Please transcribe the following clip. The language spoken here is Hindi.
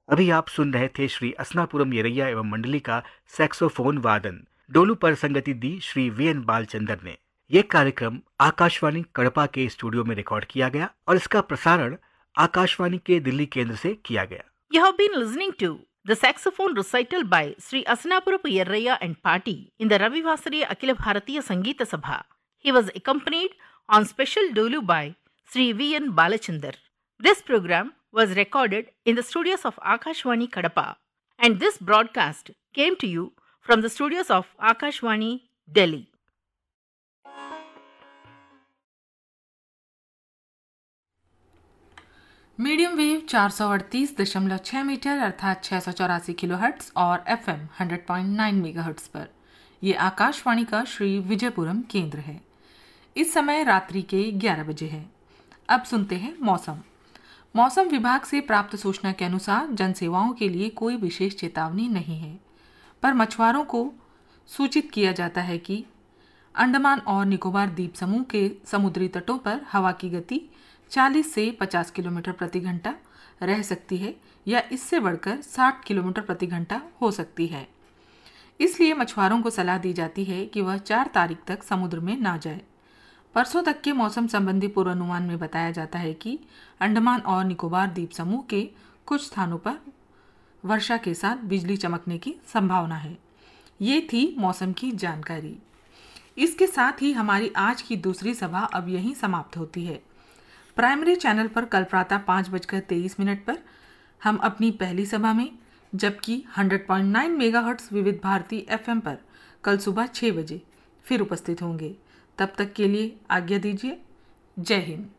अभी आप सुन रहे थे श्री असनापुरम येरैया एवं मंडली का सैक्सोफोन वादन। डोलू पर संगति दी श्री वीएन बालचंदर ने। यह कार्यक्रम आकाशवाणी कड़पा के स्टूडियो में रिकॉर्ड किया गया और इसका प्रसारण आकाशवाणी के दिल्ली केंद्र से किया गया। You have been listening to the saxophone recital by Sri Asanapurapu Yerraya and Party in the Ravi Vasariya Akhila Bharatiya Sangeeta Sabha. He was accompanied on special dolu by Sri V.N. Balachandar. This program was recorded in the studios of Akashwani Kadapa, and this broadcast came to you from the studios of Akashwani, Delhi. Medium wave 438.6 metre अर्थात 684 किलोहर्ट्ज और एफएम 100.9 मेगाहर्ट्ज पर ये आकाशवाणी का श्री विजयपुरम केंद्र है। इस समय रात्रि के 11 बजे है। अब सुनते हैं मौसम विभाग से प्राप्त सूचना के अनुसार जनसेवाओं के लिए कोई विशेष चेतावनी नहीं है, पर मछुआरों को सूचित किया जाता है कि अंडमान और निकोबार द्वीप समूह के समुद्री तटों पर हवा की गति 40 से 50 किलोमीटर प्रति घंटा रह सकती है या इससे बढ़कर 60 किलोमीटर प्रति घंटा हो सकती है। इसलिए मछुआरों को सलाह दी जाती है कि वह 4 तारीख तक समुद्र में ना जाए। परसों तक के मौसम संबंधी पूर्वानुमान में बताया जाता है कि अंडमान और निकोबार द्वीप समूह के कुछ स्थानों पर वर्षा के साथ बिजली चमकने की संभावना है। ये थी मौसम की जानकारी। इसके साथ ही हमारी आज की दूसरी सभा अब यहीं समाप्त होती है। प्राइमरी चैनल पर कल प्रातः 5:23 पर हम अपनी पहली सभा में, जबकि 100.9 मेगाहर्ट्ज विविध भारती एफएम पर कल सुबह 6 बजे फिर उपस्थित होंगे। तब तक के लिए आज्ञा दीजिए। जय हिंद।